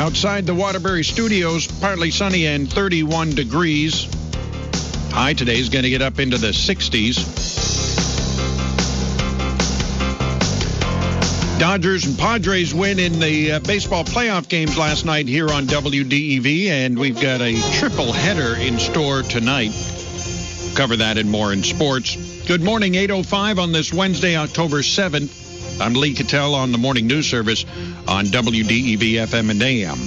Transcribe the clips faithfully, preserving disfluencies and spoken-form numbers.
Outside the Waterbury Studios, partly sunny and thirty-one degrees. High today is going to get up into the sixties. Dodgers and Padres win in the uh, baseball playoff games last night here on W D E V, and we've got a triple header in store tonight. Cover that and more in sports. Good morning, eight oh five on this Wednesday, October seventh. I'm Lee Cattell on the Morning News Service on W D E V F M and A M.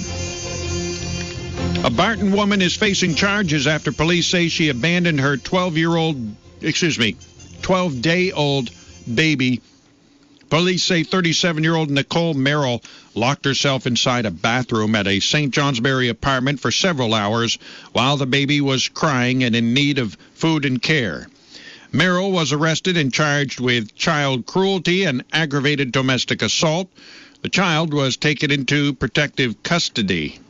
A Barton woman is facing charges after police say she abandoned her twelve-year-old, excuse me, twelve-day-old baby. Police say thirty-seven-year-old Nicole Merrill locked herself inside a bathroom at a Saint Johnsbury apartment for several hours while the baby was crying and in need of food and care. Merrill was arrested and charged with child cruelty and aggravated domestic assault. The child was taken into protective custody.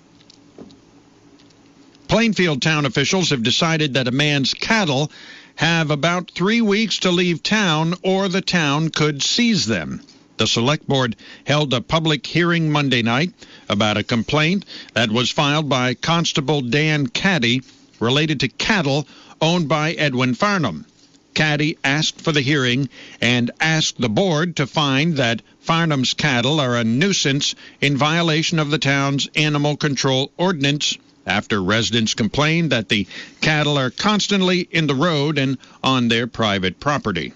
Plainfield town officials have decided that a man's cattle have about three weeks to leave town or the town could seize them. The Select Board held a public hearing Monday night about a complaint that was filed by Constable Dan Caddy related to cattle owned by Edwin Farnham. Caddy asked for the hearing and asked the board to find that Farnham's cattle are a nuisance in violation of the town's animal control ordinance after residents complained that the cattle are constantly in the road and on their private property.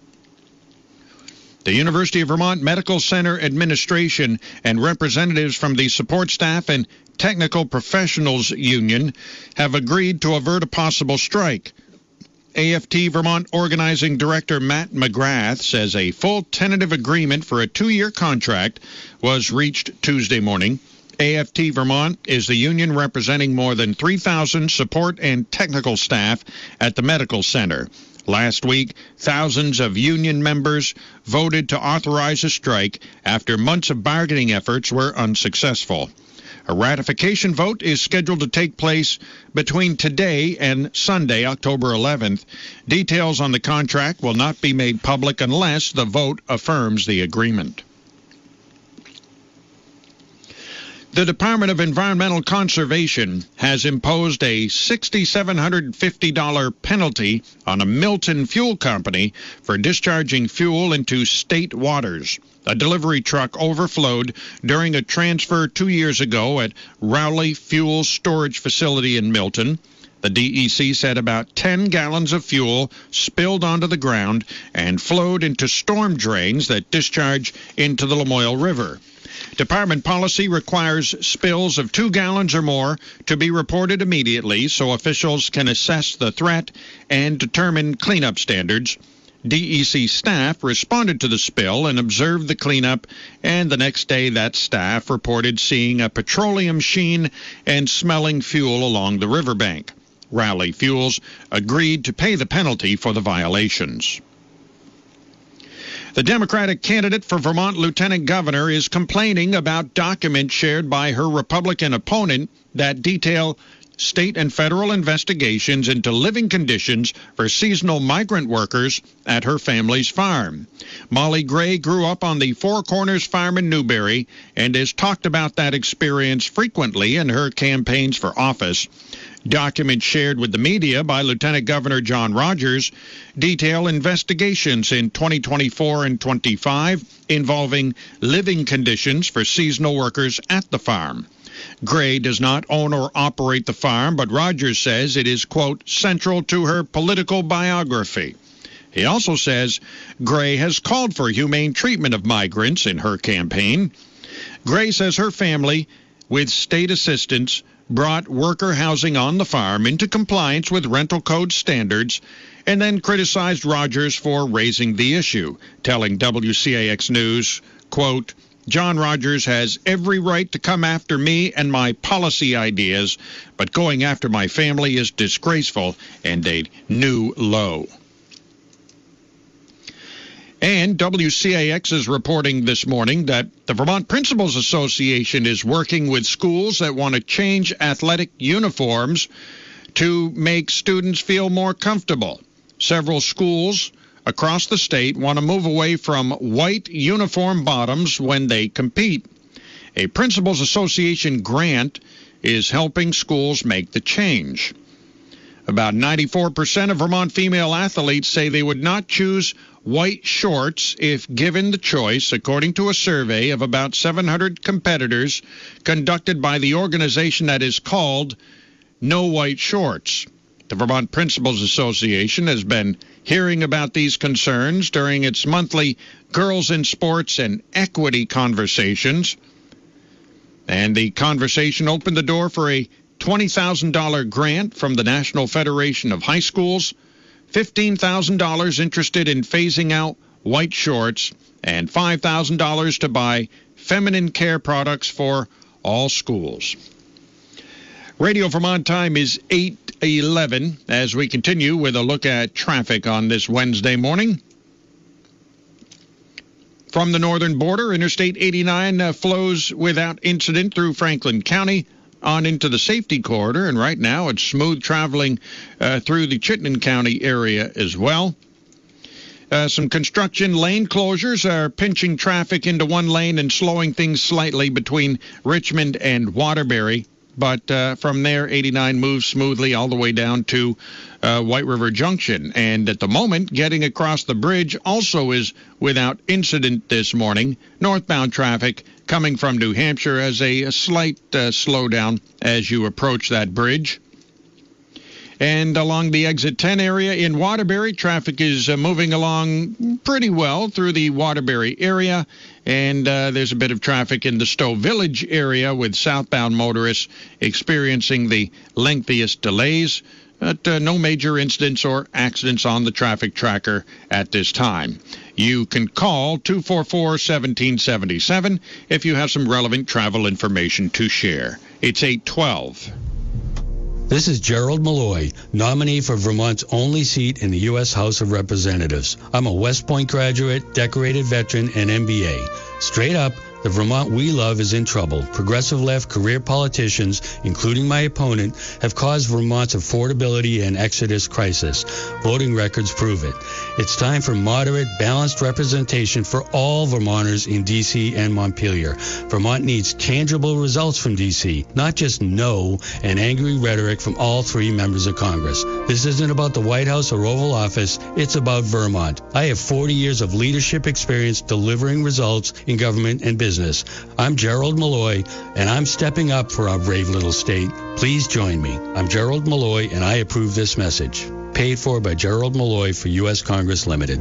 The University of Vermont Medical Center Administration and representatives from the Support Staff and Technical Professionals Union have agreed to avert a possible strike. A F T Vermont Organizing Director Matt McGrath says a full tentative agreement for a two-year contract was reached Tuesday morning. A F T Vermont is the union representing more than three thousand support and technical staff at the medical center. Last week, thousands of union members voted to authorize a strike after months of bargaining efforts were unsuccessful. A ratification vote is scheduled to take place between today and Sunday, October eleventh. Details on the contract will not be made public unless the vote affirms the agreement. The Department of Environmental Conservation has imposed a six thousand seven hundred fifty dollars penalty on a Milton Fuel Company for discharging fuel into state waters. A delivery truck overflowed during a transfer two years ago at Rowley Fuel Storage Facility in Milton. The D E C said about ten gallons of fuel spilled onto the ground and flowed into storm drains that discharge into the Lamoille River. Department policy requires spills of two gallons or more to be reported immediately so officials can assess the threat and determine cleanup standards. D E C staff responded to the spill and observed the cleanup, and the next day that staff reported seeing a petroleum sheen and smelling fuel along the riverbank. Rowley Fuels agreed to pay the penalty for the violations. The Democratic candidate for Vermont Lieutenant Governor is complaining about documents shared by her Republican opponent that detail state and federal investigations into living conditions for seasonal migrant workers at her family's farm. Molly Gray grew up on the Four Corners Farm in Newberry and has talked about that experience frequently in her campaigns for office. Documents shared with the media by Lieutenant Governor John Rogers detail investigations in twenty twenty-four and twenty-five involving living conditions for seasonal workers at the farm. Gray does not own or operate the farm, but Rogers says it is, quote, central to her political biography. He also says Gray has called for humane treatment of migrants in her campaign. Gray says her family, with state assistance, brought worker housing on the farm into compliance with rental code standards and then criticized Rogers for raising the issue, telling W C A X News, quote, John Rogers has every right to come after me and my policy ideas, but going after my family is disgraceful and a new low. And W C A X is reporting this morning that the Vermont Principals Association is working with schools that want to change athletic uniforms to make students feel more comfortable. Several schools across the state want to move away from white uniform bottoms when they compete. A Principals Association grant is helping schools make the change. About ninety-four percent of Vermont female athletes say they would not choose white shorts if given the choice, according to a survey of about seven hundred competitors conducted by the organization that is called No White Shorts. The Vermont Principals Association has been hearing about these concerns during its monthly Girls in Sports and Equity conversations. And the conversation opened the door for a twenty thousand dollars grant from the National Federation of High Schools, fifteen thousand dollars interested in phasing out white shorts, and five thousand dollars to buy feminine care products for all schools. Radio Vermont time is eight eleven as we continue with a look at traffic on this Wednesday morning. From the northern border, Interstate eighty-nine uh, flows without incident through Franklin County on into the safety corridor, and right now it's smooth traveling uh, through the Chittenden County area as well. Uh, some construction lane closures are pinching traffic into one lane and slowing things slightly between Richmond and Waterbury. But uh, from there, eighty-nine moves smoothly all the way down to uh, White River Junction. And at the moment, getting across the bridge also is without incident this morning. Northbound traffic coming from New Hampshire has a, a slight uh, slowdown as you approach that bridge. And along the exit ten area in Waterbury, traffic is uh, moving along pretty well through the Waterbury area. And uh, there's a bit of traffic in the Stowe Village area with southbound motorists experiencing the lengthiest delays. But uh, no major incidents or accidents on the traffic tracker at this time. You can call two four four, one seven seven seven if you have some relevant travel information to share. It's eight twelve. This is Gerald Malloy, nominee for Vermont's only seat in the U S House of Representatives. I'm a West Point graduate, decorated veteran, and M B A. Straight up, the Vermont we love is in trouble. Progressive left career politicians, including my opponent, have caused Vermont's affordability and exodus crisis. Voting records prove it. It's time for moderate, balanced representation for all Vermonters in D C and Montpelier. Vermont needs tangible results from D C, not just no and angry rhetoric from all three members of Congress. This isn't about the White House or Oval Office. It's about Vermont. I have forty years of leadership experience delivering results in government and business. I'm Gerald Malloy, and I'm stepping up for our brave little state. Please join me. I'm Gerald Malloy, and I approve this message. Paid for by Gerald Malloy for U S Congress Limited.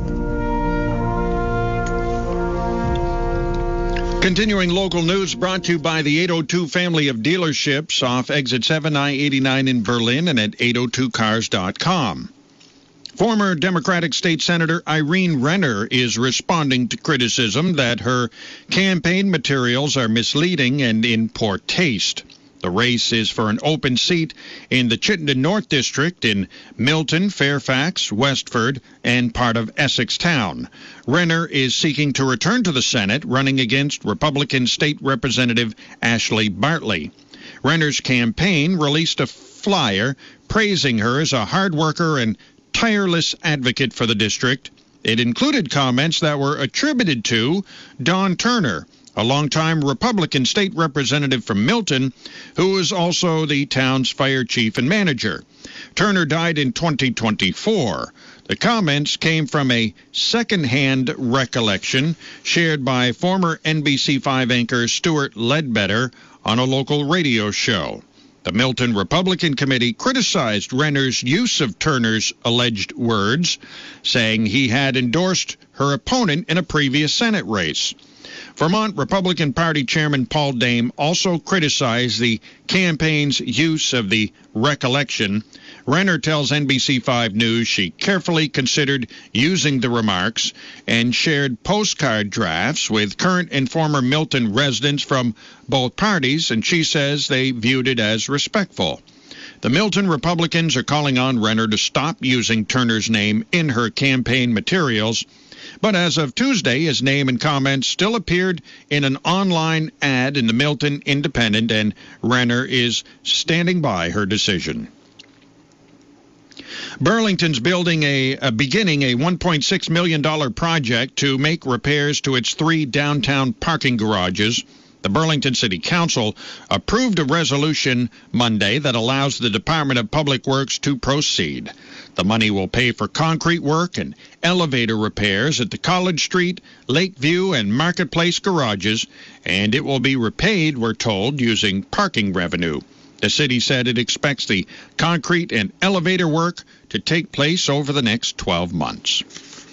Continuing local news brought to you by the eight oh two family of dealerships off Exit seven I eighty-nine in Berlin and at eight oh two cars dot com. Former Democratic State Senator Irene Renner is responding to criticism that her campaign materials are misleading and in poor taste. The race is for an open seat in the Chittenden North District in Milton, Fairfax, Westford, and part of Essex Town. Renner is seeking to return to the Senate, running against Republican State Representative Ashley Bartley. Renner's campaign released a flyer praising her as a hard worker and tireless advocate for the district. It included comments that were attributed to Don Turner, a longtime Republican state representative from Milton, who was also the town's fire chief and manager. Turner died in twenty twenty-four. The comments came from a second-hand recollection shared by former N B C five anchor Stuart Ledbetter on a local radio show. The Milton Republican Committee criticized Renner's use of Turner's alleged words, saying he had endorsed her opponent in a previous Senate race. Vermont Republican Party Chairman Paul Dame also criticized the campaign's use of the recollection. Renner tells N B C five News she carefully considered using the remarks and shared postcard drafts with current and former Milton residents from both parties, and she says they viewed it as respectful. The Milton Republicans are calling on Renner to stop using Turner's name in her campaign materials, but as of Tuesday, his name and comments still appeared in an online ad in the Milton Independent, and Renner is standing by her decision. Burlington's building a, a beginning a one point six million dollars project to make repairs to its three downtown parking garages. The Burlington City Council approved a resolution Monday that allows the Department of Public Works to proceed. The money will pay for concrete work and elevator repairs at the College Street, Lakeview, and Marketplace garages, and it will be repaid, we're told, using parking revenue. The city said it expects the concrete and elevator work to take place over the next twelve months.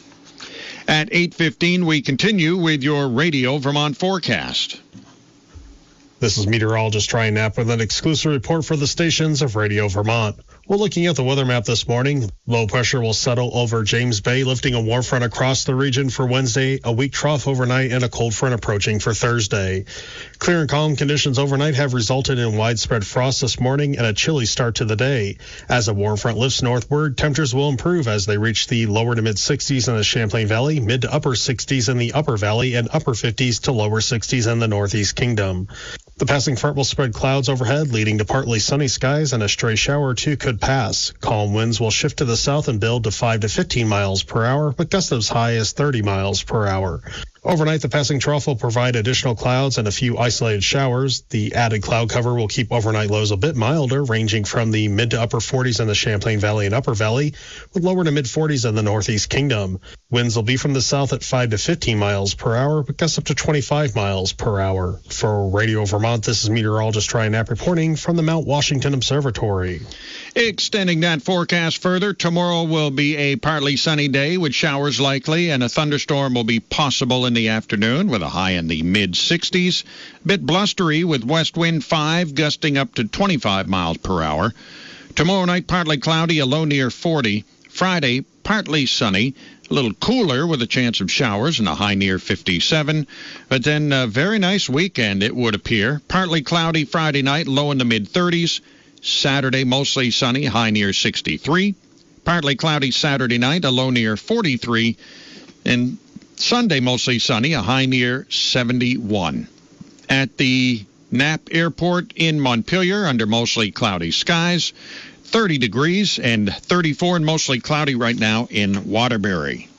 At eight fifteen, we continue with your Radio Vermont forecast. This is meteorologist Ryan Knapp with an exclusive report for the stations of Radio Vermont. We're looking at the weather map this morning. Low pressure will settle over James Bay, lifting a warm front across the region for Wednesday, a weak trough overnight, and a cold front approaching for Thursday. Clear and calm conditions overnight have resulted in widespread frost this morning and a chilly start to the day. As a warm front lifts northward, temperatures will improve as they reach the lower to mid sixties in the Champlain Valley, mid to upper sixties in the upper valley, and upper fifties to lower sixties in the Northeast Kingdom. The passing front will spread clouds overhead, leading to partly sunny skies, and a stray shower or two could pass. Calm winds will shift to the south and build to five to fifteen miles per hour, with gusts as high as thirty miles per hour. Overnight, the passing trough will provide additional clouds and a few isolated showers. The added cloud cover will keep overnight lows a bit milder, ranging from the mid to upper forties in the Champlain Valley and Upper Valley, with lower to mid forties in the Northeast Kingdom. Winds will be from the south at five to fifteen miles per hour, with gusts up to twenty-five miles per hour. For Radio Vermont, this is meteorologist Ryan Knapp reporting from the Mount Washington Observatory. Extending that forecast further, tomorrow will be a partly sunny day with showers likely, and a thunderstorm will be possible in the afternoon with a high in the mid sixties. Bit blustery with west wind five, gusting up to twenty-five miles per hour. Tomorrow night, partly cloudy, a low near forty. Friday, partly sunny, a little cooler with a chance of showers and a high near fifty-seven. But then a very nice weekend, it would appear. Partly cloudy Friday night, low in the mid thirties. Saturday, mostly sunny, high near sixty-three. Partly cloudy Saturday night, a low near forty-three. And Sunday, mostly sunny, a high near seventy-one. At the Knapp Airport in Montpelier, under mostly cloudy skies, thirty degrees, and thirty-four and mostly cloudy right now in Waterbury.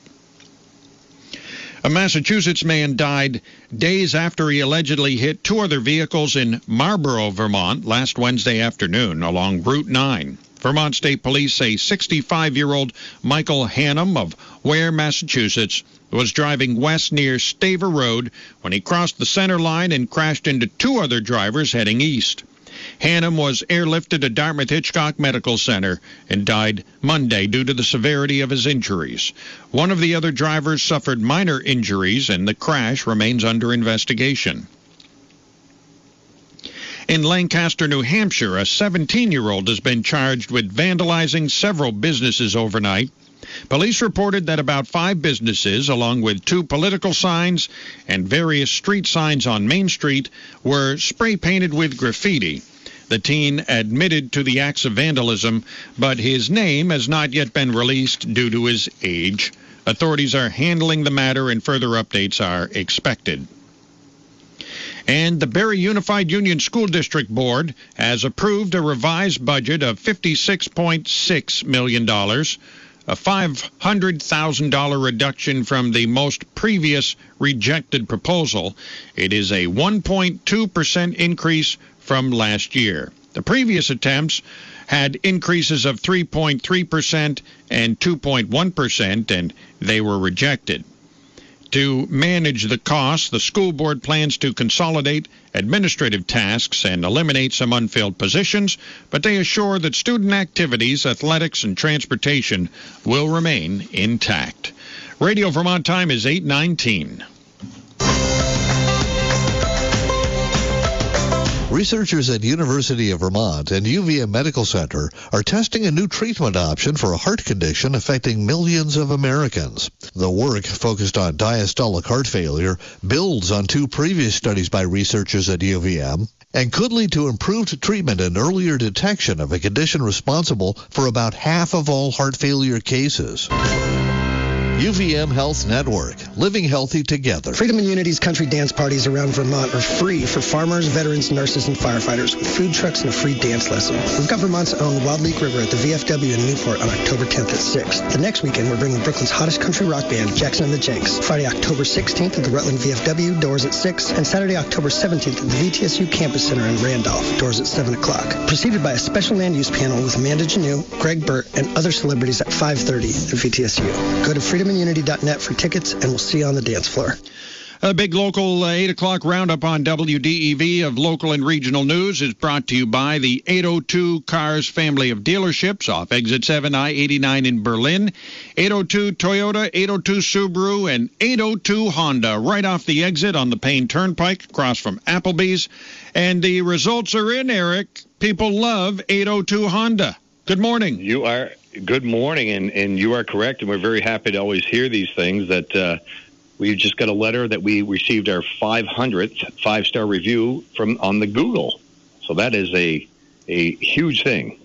A Massachusetts man died days after he allegedly hit two other vehicles in Marlborough, Vermont, last Wednesday afternoon along Route nine. Vermont State Police say sixty-five-year-old Michael Hannum of Ware, Massachusetts, was driving west near Staver Road when he crossed the center line and crashed into two other drivers heading east. Hannum was airlifted to Dartmouth-Hitchcock Medical Center and died Monday due to the severity of his injuries. One of the other drivers suffered minor injuries, and the crash remains under investigation. In Lancaster, New Hampshire, a seventeen-year-old has been charged with vandalizing several businesses overnight. Police reported that about five businesses, along with two political signs and various street signs on Main Street, were spray-painted with graffiti. The teen admitted to the acts of vandalism, but his name has not yet been released due to his age. Authorities are handling the matter, and further updates are expected. And the Barrie Unified Union School District Board has approved a revised budget of fifty-six point six million dollars, a five hundred thousand dollars reduction from the most previous rejected proposal. It is a one point two percent increase from last year. The previous attempts had increases of three point three percent and two point one percent, and they were rejected. To manage the costs, the school board plans to consolidate administrative tasks and eliminate some unfilled positions, but they assure that student activities, athletics, and transportation will remain intact. Radio Vermont time is eight nineteen. Researchers at University of Vermont and U V M Medical Center are testing a new treatment option for a heart condition affecting millions of Americans. The work, focused on diastolic heart failure, builds on two previous studies by researchers at U V M and could lead to improved treatment and earlier detection of a condition responsible for about half of all heart failure cases. U V M Health Network, living healthy together. Freedom and Unity's country dance parties around Vermont are free for farmers, veterans, nurses, and firefighters with food trucks and a free dance lesson. We've got Vermont's own Wild Leak River at the V F W in Newport on October tenth at six. The next weekend, we're bringing Brooklyn's hottest country rock band, Jackson and the Jenks. Friday, October sixteenth at the Rutland V F W, doors at six, and Saturday, October seventeenth at the V T S U Campus Center in Randolph, doors at seven o'clock. Preceded by a special land use panel with Amanda Janeau, Greg Burt, and other celebrities at five thirty at V T S U. Go to freedom and unity dot net for tickets, and we'll see you on the dance floor. A big local uh, eight o'clock roundup on W D E V of local and regional news is brought to you by the eight oh two Cars family of dealerships off Exit seven I eighty-nine in Berlin, eight oh two Toyota, eight oh two Subaru, and eight oh two Honda right off the exit on the Payne Turnpike across from Applebee's. And the results are in, Eric. People love eight oh two Honda. Good morning. You are good morning, and, and you are correct, and we're very happy to always hear these things that uh, we just got a letter that we received our five hundredth five-star review from on the Google. So that is a a huge thing.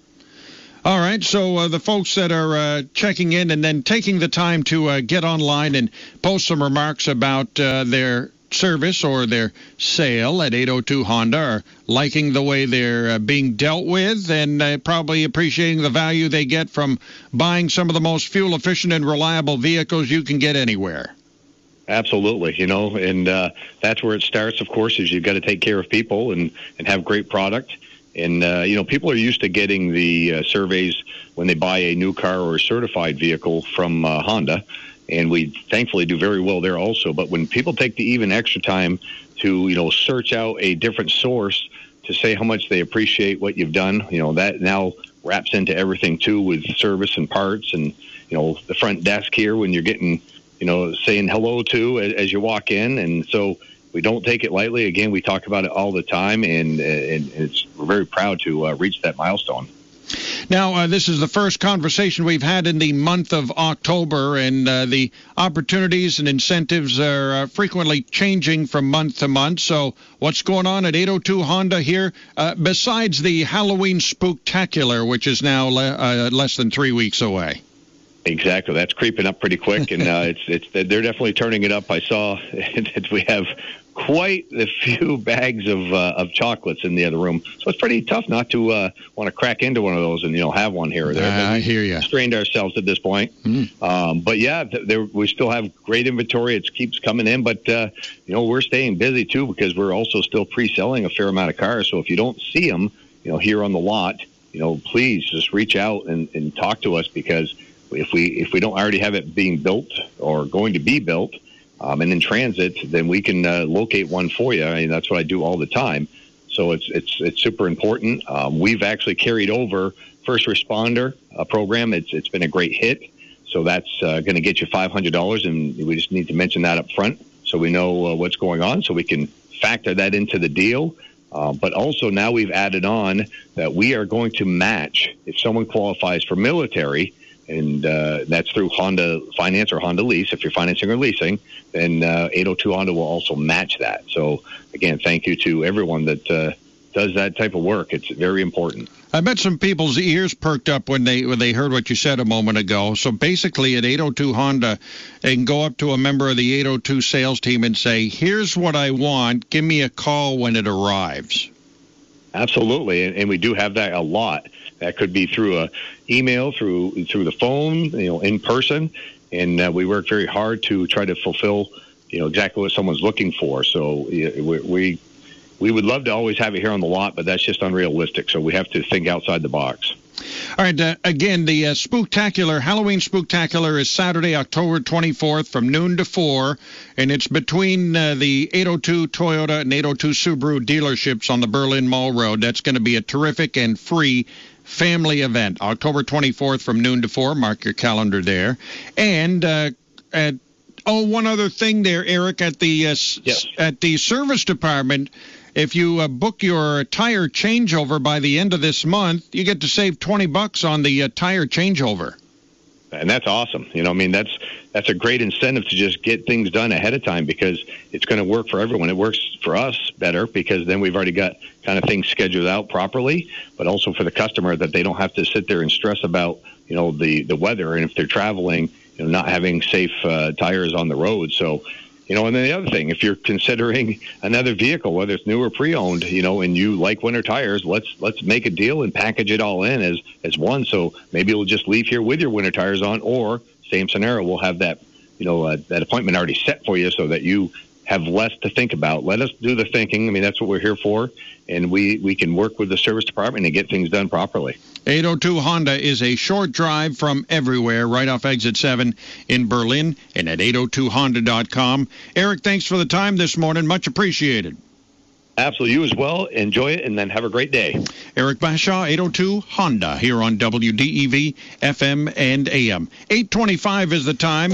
All right, so uh, the folks that are uh, checking in and then taking the time to uh, get online and post some remarks about uh, their service or their sale at eight oh two Honda are liking the way they're uh, being dealt with and uh, probably appreciating the value they get from buying some of the most fuel-efficient and reliable vehicles you can get anywhere. Absolutely, you know, and uh, that's where it starts, of course, is you've got to take care of people and, and have great product. And, uh, you know, people are used to getting the uh, surveys when they buy a new car or a certified vehicle from uh, Honda, and we thankfully do very well there also. But when people take the even extra time to, you know, search out a different source to say how much they appreciate what you've done, you know, that now wraps into everything, too, with service and parts and, you know, the front desk here when you're getting – you know, saying hello to as you walk in. And so we don't take it lightly. Again, we talk about it all the time, and, and it's, we're very proud to uh, reach that milestone. Now, uh, this is the first conversation we've had in the month of October, and uh, the opportunities and incentives are uh, frequently changing from month to month. So what's going on at eight oh two Honda here, uh, besides the Halloween Spooktacular, which is now le- uh, less than three weeks away? Exactly. That's creeping up pretty quick, and uh, it's it's they're definitely turning it up. I saw that we have quite a few bags of uh, of chocolates in the other room, so it's pretty tough not to uh, want to crack into one of those and you know have one here or there. Uh, I hear you. Strained ourselves at this point, mm. um, but yeah, there, we still have great inventory. It keeps coming in, but uh, you know we're staying busy too because we're also still pre-selling a fair amount of cars. So if you don't see them, you know here on the lot, you know please just reach out and, and talk to us because. If we if we don't already have it being built or going to be built um, and in transit, then we can uh, locate one for you. I mean, that's what I do all the time. So it's it's it's super important. Um, we've actually carried over first responder uh, program. It's it's been a great hit. So that's uh, going to get you five hundred dollars, and we just need to mention that up front so we know uh, what's going on, so we can factor that into the deal. Uh, but also now we've added on that we are going to match if someone qualifies for military. And uh, that's through Honda Finance or Honda Lease. If you're financing or leasing, then uh, eight oh two Honda will also match that. So, again, thank you to everyone that uh, does that type of work. It's very important. I bet some people's ears perked up when they when they heard what you said a moment ago. So basically at eight oh two Honda, they can go up to a member of the eight oh two sales team and say, here's what I want. Give me a call when it arrives. Absolutely, and, and we do have that a lot. That could be through a email, through through the phone, you know, in person, and uh, we work very hard to try to fulfill, you know, exactly what someone's looking for. So we, we we would love to always have it here on the lot, but that's just unrealistic. So we have to think outside the box. All right. Uh, again, the uh, Spooktacular, Halloween Spooktacular is Saturday, October twenty-fourth from noon to four, and it's between uh, the eight oh two Toyota and eight oh two Subaru dealerships on the Berlin Mall Road. That's going to be a terrific and free family event, October twenty-fourth from noon to four. Mark your calendar there. And uh, at, oh, one other thing there, Eric, at the uh, yes. at the service department. If you uh, book your tire changeover by the end of this month, you get to save twenty bucks on the uh, tire changeover. And that's awesome. You know, I mean, that's that's a great incentive to just get things done ahead of time because it's going to work for everyone. It works for us better because then we've already got kind of things scheduled out properly, but also for the customer that they don't have to sit there and stress about, you know, the, the weather. And if they're traveling, you you know, not having safe uh, tires on the road. So, you know, and then the other thing, if you're considering another vehicle, whether it's new or pre-owned, you know, and you like winter tires, let's let's make a deal and package it all in as as one. So maybe you'll just leave here with your winter tires on, or same scenario, we'll have that, you know, uh, that appointment already set for you so that you have less to think about. Let us do the thinking. I mean, that's what we're here for, and we, we can work with the service department and get things done properly. eight oh two Honda is a short drive from everywhere, right off exit seven in Berlin, and at eight oh two honda dot com. Eric, thanks for the time this morning. Much appreciated. Absolutely. You as well. Enjoy it, and then have a great day. Eric Bashaw, eight oh two Honda, here on W D E V, F M and A M. eight twenty-five is the time.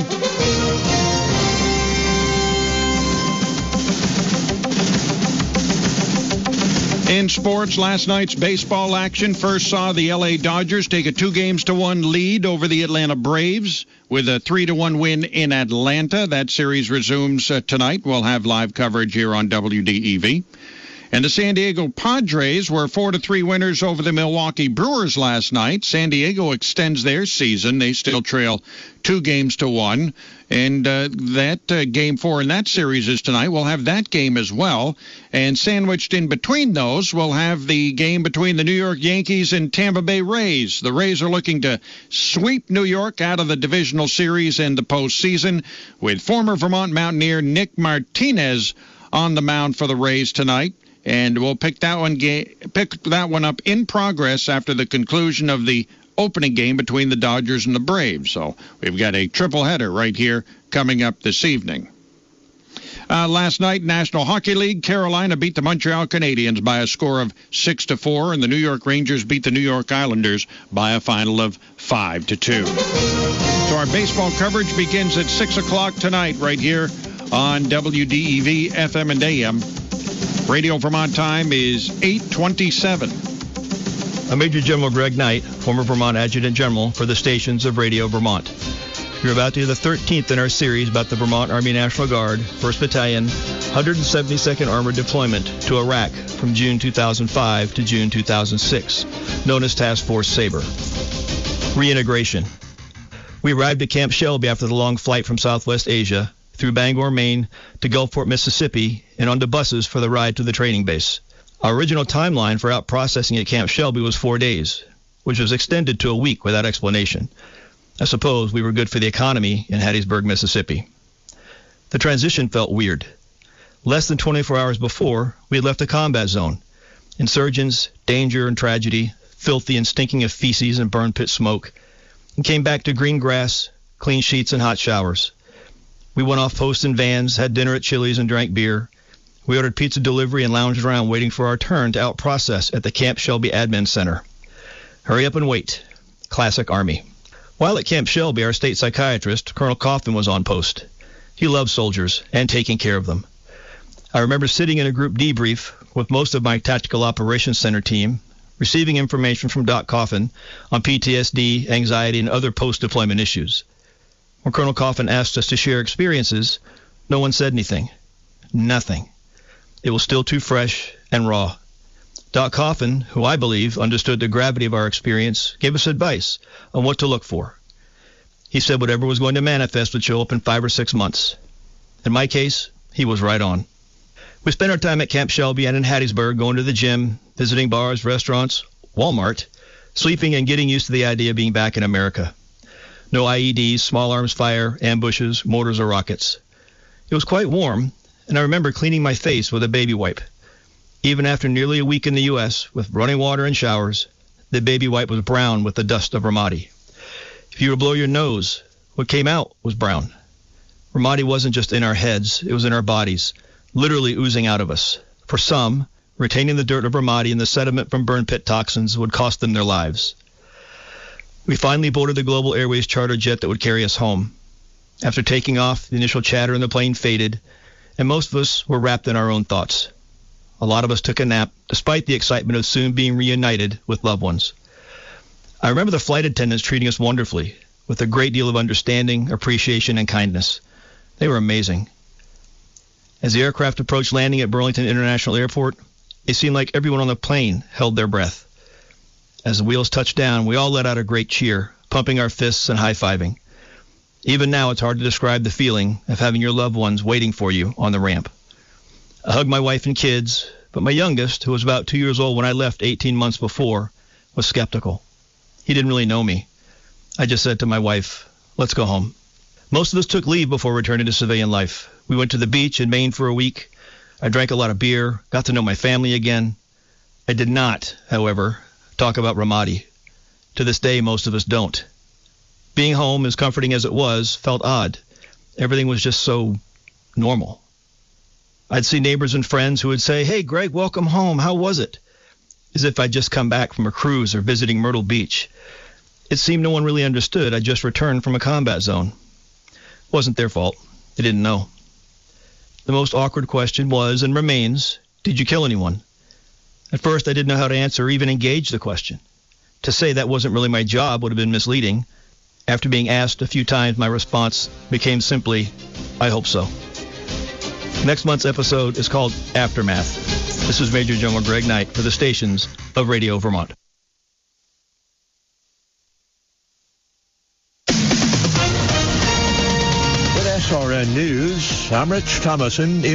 In sports, last night's baseball action first saw the L A Dodgers take a two games to one lead over the Atlanta Braves with a three to one win in Atlanta. That series resumes uh, tonight. We'll have live coverage here on W D E V. And the San Diego Padres were four to three winners over the Milwaukee Brewers last night. San Diego extends their season. They still trail two games to one. And uh, that uh, game four in that series is tonight. We'll have that game as well. And sandwiched in between those, we'll have the game between the New York Yankees and Tampa Bay Rays. The Rays are looking to sweep New York out of the divisional series in the postseason, with former Vermont Mountaineer Nick Martinez on the mound for the Rays tonight. And we'll pick that one ga- pick that one up in progress after the conclusion of the opening game between the Dodgers and the Braves. So we've got a triple header right here coming up this evening. Uh, last night, National Hockey League, Carolina beat the Montreal Canadiens by a score of six to four, and the New York Rangers beat the New York Islanders by a final of five to two. So our baseball coverage begins at six o'clock tonight right here on W D E V, F M and A M. Radio Vermont time is eight twenty-seven. I'm Major General Greg Knight, former Vermont Adjutant General for the stations of Radio Vermont. You're about to hear the thirteenth in our series about the Vermont Army National Guard, first Battalion, one hundred seventy-second Armored Deployment to Iraq from June two thousand five to June two thousand six, known as Task Force Sabre. Reintegration. We arrived at Camp Shelby after the long flight from Southwest Asia, through Bangor, Maine, to Gulfport, Mississippi, and onto buses for the ride to the training base. Our original timeline for out processing at Camp Shelby was four days, which was extended to a week without explanation. I suppose we were good for the economy in Hattiesburg, Mississippi. The transition felt weird. Less than twenty-four hours before, we had left a combat zone. Insurgents, danger and tragedy, filthy and stinking of feces and burn pit smoke, and came back to green grass, clean sheets, and hot showers. We went off post in vans, had dinner at Chili's, and drank beer. We ordered pizza delivery and lounged around waiting for our turn to out-process at the Camp Shelby Admin Center. Hurry up and wait. Classic Army. While at Camp Shelby, our state psychiatrist, Colonel Coffin, was on post. He loved soldiers and taking care of them. I remember sitting in a group debrief with most of my Tactical Operations Center team, receiving information from Doc Coffin on P T S D, anxiety, and other post-deployment issues. When Colonel Coffin asked us to share experiences, no one said anything. Nothing. It was still too fresh and raw. Doc Coffin, who I believe understood the gravity of our experience, gave us advice on what to look for. He said whatever was going to manifest would show up in five or six months. In my case, he was right on. We spent our time at Camp Shelby and in Hattiesburg, going to the gym, visiting bars, restaurants, Walmart, sleeping and getting used to the idea of being back in America. No I E Ds, small arms fire, ambushes, mortars, or rockets. It was quite warm, and I remember cleaning my face with a baby wipe. Even after nearly a week in the U S with running water and showers, the baby wipe was brown with the dust of Ramadi. If you were to blow your nose, what came out was brown. Ramadi wasn't just in our heads, it was in our bodies, literally oozing out of us. For some, retaining the dirt of Ramadi and the sediment from burn pit toxins would cost them their lives. We finally boarded the Global Airways charter jet that would carry us home. After taking off, the initial chatter in the plane faded, and most of us were wrapped in our own thoughts. A lot of us took a nap, despite the excitement of soon being reunited with loved ones. I remember the flight attendants treating us wonderfully, with a great deal of understanding, appreciation, and kindness. They were amazing. As the aircraft approached landing at Burlington International Airport, it seemed like everyone on the plane held their breath. As the wheels touched down, we all let out a great cheer, pumping our fists and high-fiving. Even now, it's hard to describe the feeling of having your loved ones waiting for you on the ramp. I hugged my wife and kids, but my youngest, who was about two years old when I left eighteen months before, was skeptical. He didn't really know me. I just said to my wife, let's go home. Most of us took leave before returning to civilian life. We went to the beach in Maine for a week. I drank a lot of beer, got to know my family again. I did not, however, talk about Ramadi. To this day, most of us don't. Being home, as comforting as it was, felt odd. Everything was just so normal. I'd see neighbors and friends who would say, hey, Greg, welcome home. How was it? As if I'd just come back from a cruise or visiting Myrtle Beach. It seemed no one really understood. I just returned from a combat zone. It wasn't their fault. They didn't know. The most awkward question was, and remains, did you kill anyone? At first, I didn't know how to answer or even engage the question. To say that wasn't really my job would have been misleading. After being asked a few times, my response became simply, I hope so. Next month's episode is called Aftermath. This is Major General Greg Knight for the stations of Radio Vermont. With S R N News, I'm Rich Thomason.